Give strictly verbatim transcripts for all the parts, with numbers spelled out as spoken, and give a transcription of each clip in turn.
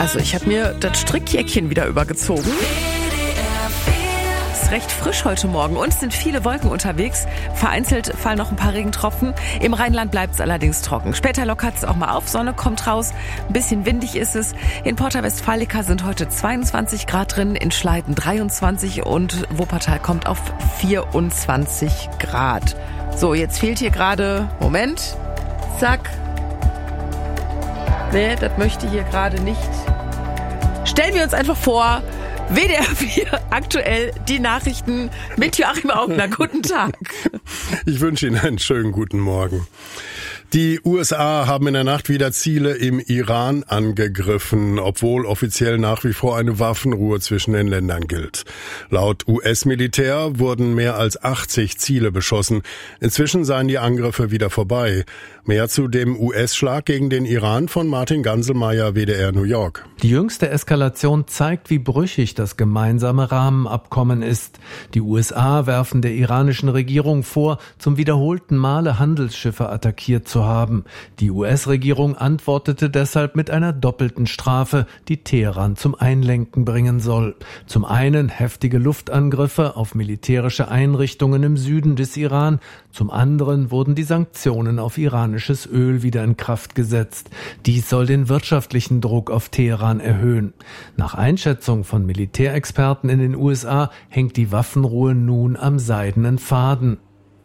Also ich habe mir das Strickjäckchen wieder übergezogen. Ist recht frisch heute Morgen und es sind viele Wolken unterwegs. Vereinzelt fallen noch ein paar Regentropfen. Im Rheinland bleibt es allerdings trocken. Später lockert es auch mal auf, Sonne kommt raus. Ein bisschen windig ist es. In Porta Westfalica sind heute zweiundzwanzig Grad drin, in Schleiden dreiundzwanzig und Wuppertal kommt auf vierundzwanzig Grad. So, jetzt fehlt hier gerade, Moment, zack. Nee, das möchte hier gerade nicht. Stellen wir uns einfach vor, W D R vier aktuell die Nachrichten mit Joachim Augner. Guten Tag. Ich wünsche Ihnen einen schönen guten Morgen. Die U S A haben in der Nacht wieder Ziele im Iran angegriffen, obwohl offiziell nach wie vor eine Waffenruhe zwischen den Ländern gilt. Laut U S-Militär wurden mehr als achtzig Ziele beschossen. Inzwischen seien die Angriffe wieder vorbei. Mehr zu dem U S-Schlag gegen den Iran von Martin Ganselmeier, W D R New York. Die jüngste Eskalation zeigt, wie brüchig das gemeinsame Rahmenabkommen ist. Die U S A werfen der iranischen Regierung vor, zum wiederholten Male Handelsschiffe attackiert zu haben. Die U S-Regierung antwortete deshalb mit einer doppelten Strafe, die Teheran zum Einlenken bringen soll. Zum einen heftige Luftangriffe auf militärische Einrichtungen im Süden des Iran, zum anderen wurden die Sanktionen auf iranisches Öl wieder in Kraft gesetzt. Dies soll den wirtschaftlichen Druck auf Teheran erhöhen. Nach Einschätzung von Militärexperten in den U S A hängt die Waffenruhe nun am seidenen Faden.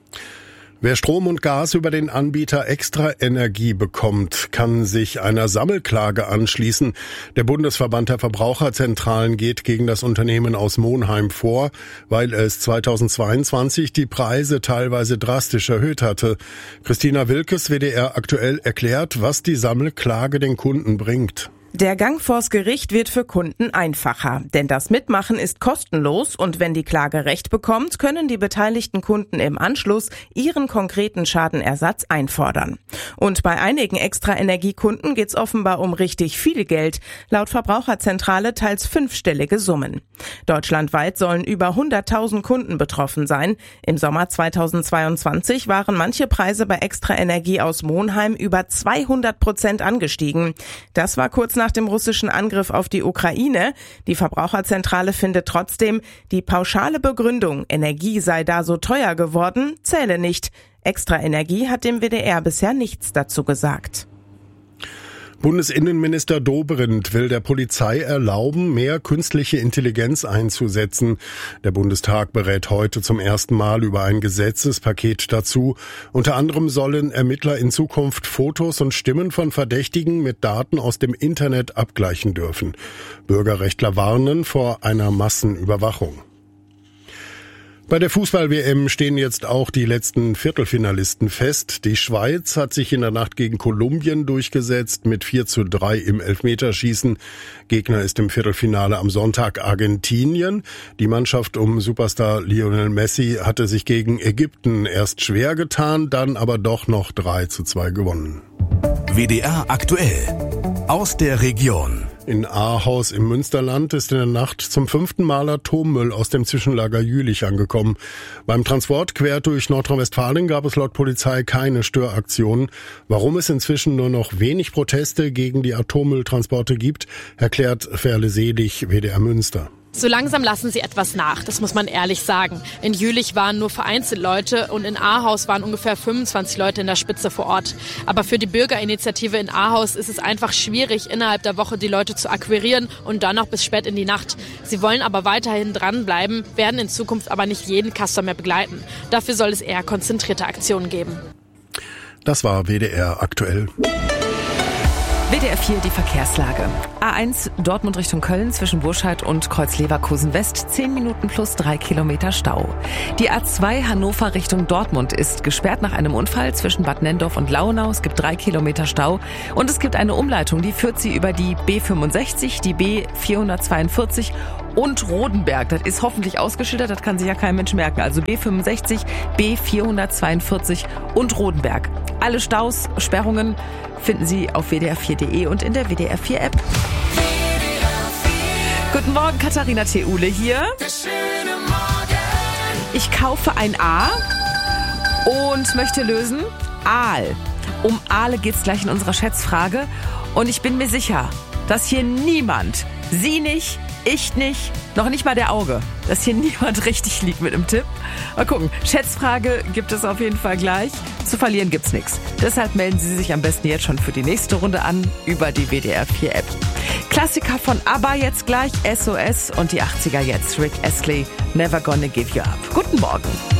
Wer Strom und Gas über den Anbieter Extra Energie bekommt, kann sich einer Sammelklage anschließen. Der Bundesverband der Verbraucherzentralen geht gegen das Unternehmen aus Monheim vor, weil es zweitausendzweiundzwanzig die Preise teilweise drastisch erhöht hatte. Christina Wilkes, W D R aktuell, erklärt, was die Sammelklage den Kunden bringt. Der Gang vors Gericht wird für Kunden einfacher, denn das Mitmachen ist kostenlos und wenn die Klage Recht bekommt, können die beteiligten Kunden im Anschluss ihren konkreten Schadenersatz einfordern. Und bei einigen Extra-Energiekunden geht's offenbar um richtig viel Geld, laut Verbraucherzentrale teils fünfstellige Summen. Deutschlandweit sollen über hunderttausend Kunden betroffen sein. Im Sommer zweitausendzweiundzwanzig waren manche Preise bei Extra Energie aus Monheim über zweihundert Prozent angestiegen. Das war kurz nach dem russischen Angriff auf die Ukraine. Die Verbraucherzentrale findet trotzdem, die pauschale Begründung, Energie sei da so teuer geworden, zähle nicht. Extra Energie hat dem W D R bisher nichts dazu gesagt. Bundesinnenminister Dobrindt will der Polizei erlauben, mehr künstliche Intelligenz einzusetzen. Der Bundestag berät heute zum ersten Mal über ein Gesetzespaket dazu. Unter anderem sollen Ermittler in Zukunft Fotos und Stimmen von Verdächtigen mit Daten aus dem Internet abgleichen dürfen. Bürgerrechtler warnen vor einer Massenüberwachung. Bei der Fußball-W M stehen jetzt auch die letzten Viertelfinalisten fest. Die Schweiz hat sich in der Nacht gegen Kolumbien durchgesetzt mit vier zu drei im Elfmeterschießen. Gegner ist im Viertelfinale am Sonntag Argentinien. Die Mannschaft um Superstar Lionel Messi hatte sich gegen Ägypten erst schwer getan, dann aber doch noch drei zu zwei gewonnen. W D R aktuell aus der Region. In Ahaus im Münsterland ist in der Nacht zum fünften Mal Atommüll aus dem Zwischenlager Jülich angekommen. Beim Transport quer durch Nordrhein-Westfalen gab es laut Polizei keine Störaktionen. Warum es inzwischen nur noch wenig Proteste gegen die Atommülltransporte gibt, erklärt Ferle Selig, W D R Münster. So langsam lassen sie etwas nach, das muss man ehrlich sagen. In Jülich waren nur vereinzelt Leute und in Ahaus waren ungefähr fünfundzwanzig Leute in der Spitze vor Ort. Aber für die Bürgerinitiative in Ahaus ist es einfach schwierig, innerhalb der Woche die Leute zu akquirieren und dann noch bis spät in die Nacht. Sie wollen aber weiterhin dranbleiben, werden in Zukunft aber nicht jeden Customer mehr begleiten. Dafür soll es eher konzentrierte Aktionen geben. Das war W D R aktuell. W D R vier, die Verkehrslage. A eins Dortmund Richtung Köln zwischen Burscheid und Kreuz-Leverkusen West, zehn Minuten plus drei Kilometer Stau. Die A zwei Hannover Richtung Dortmund ist gesperrt nach einem Unfall zwischen Bad Nenndorf und Launau. Es gibt drei Kilometer Stau und es gibt eine Umleitung, die führt sie über die B fünfundsechzig, die B vierhundertzweiundvierzig und Rodenberg. Das ist hoffentlich ausgeschildert, das kann sich ja kein Mensch merken. Also B fünfundsechzig, B vierhundertzweiundvierzig und Rodenberg. Alle Staus, Sperrungen finden Sie auf w d r vier punkt d e und in der W D R vier App. Guten Morgen, Katharina Theule hier. Ich kaufe ein A und möchte lösen Aal. Um Aale geht's gleich in unserer Schätzfrage. Und ich bin mir sicher, dass hier niemand, Sie nicht, ich nicht, noch nicht mal der Auge, dass hier niemand richtig liegt mit dem Tipp. Mal gucken, Schätzfrage gibt es auf jeden Fall gleich. Zu verlieren gibt's nichts. Deshalb melden Sie sich am besten jetzt schon für die nächste Runde an über die W D R vier App. Klassiker von ABBA jetzt gleich, S O S und die achtziger jetzt, Rick Astley, Never Gonna Give You Up. Guten Morgen.